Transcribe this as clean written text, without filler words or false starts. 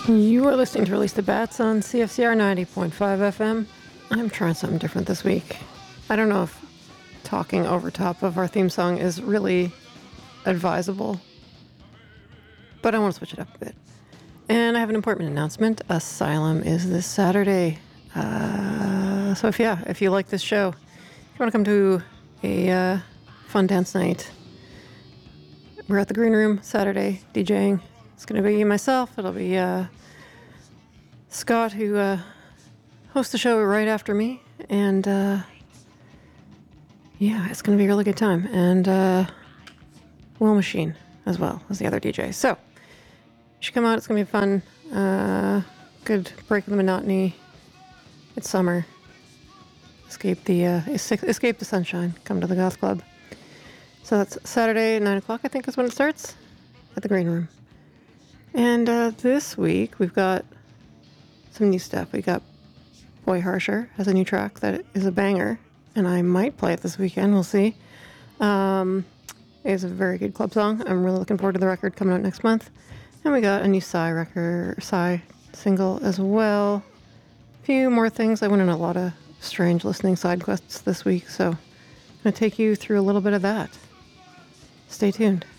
You are listening to Release the Bats on CFCR 90.5 FM. I'm trying something different this week. I don't know if talking over top of our theme song is really advisable, but I want to switch it up a bit. And I have an important announcement. Asylum is this Saturday. So if you like this show, if you want to come to a fun dance night, we're at the Green Room Saturday DJing. It's going to be myself. It'll be Scott, who hosts the show right after me. And it's going to be a really good time. And Will Machine as well as the other DJ. So you should come out. It's going to be fun. Good break of the monotony. It's summer. Escape the sunshine. Come to the Goth Club. So that's Saturday at 9 o'clock, I think is when it starts at the Green Room. And this week, we've got some new stuff. We got Boy Harsher has a new track that is a banger, and I might play it this weekend. We'll see. It's a very good club song. I'm really looking forward to the record coming out next month. And we got a new Psy single as well. A few more things. I went on a lot of strange listening side quests this week, so I'm going to take you through a little bit of that. Stay tuned.